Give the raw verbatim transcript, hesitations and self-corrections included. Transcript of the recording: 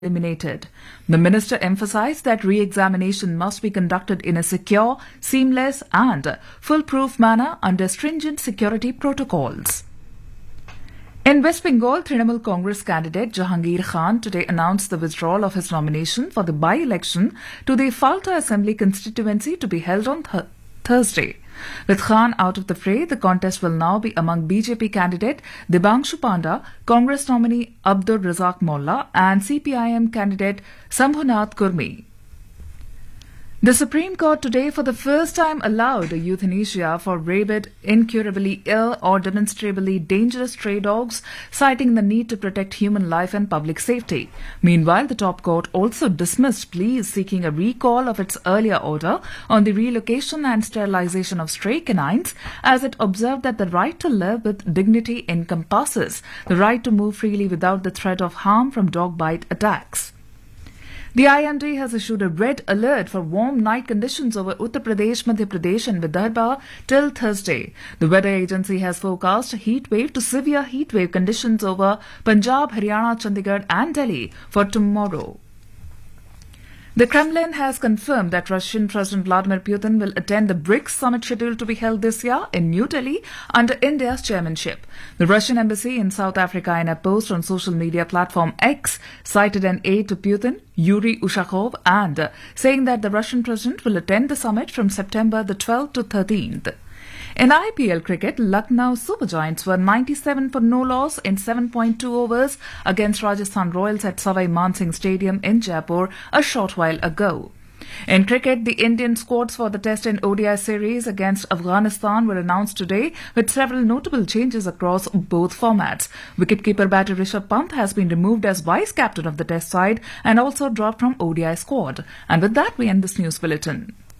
eliminated. The minister emphasized that re-examination must be conducted in a secure, seamless and foolproof manner under stringent security protocols. In West Bengal, Trinamool Congress candidate Jahangir Khan today announced the withdrawal of his nomination for the by-election to the Falta Assembly constituency to be held on th- Thursday. With Khan out of the fray, the contest will now be among B J P candidate Debangshu Panda, Congress nominee Abdur Razak Molla and C P I M candidate Sambhunath Kurmi. The Supreme Court today for the first time allowed euthanasia for rabid, incurably ill or demonstrably dangerous stray dogs, citing the need to protect human life and public safety. Meanwhile, the top court also dismissed pleas seeking a recall of its earlier order on the relocation and sterilization of stray canines, as it observed that the right to live with dignity encompasses the right to move freely without the threat of harm from dog bite attacks. The I M D has issued a red alert for warm night conditions over Uttar Pradesh, Madhya Pradesh and Vidarbha till Thursday. The weather agency has forecast a heat wave to severe heat wave conditions over Punjab, Haryana, Chandigarh and Delhi for tomorrow. The Kremlin has confirmed that Russian President Vladimir Putin will attend the BRICS summit scheduled to be held this year in New Delhi under India's chairmanship. The Russian embassy in South Africa, in a post on social media platform X, cited an aide to Putin, Yuri Ushakov, and uh, saying that the Russian president will attend the summit from September the twelfth to thirteenth. In I P L cricket, Lucknow Super Giants were ninety-seven for no loss in seven point two overs against Rajasthan Royals at Savai Mansingh Stadium in Jaipur a short while ago. In cricket, the Indian squads for the Test and O D I series against Afghanistan were announced today, with several notable changes across both formats. Wicketkeeper batter Rishabh Pant has been removed as vice-captain of the Test side and also dropped from O D I squad. And with that, we end this news bulletin.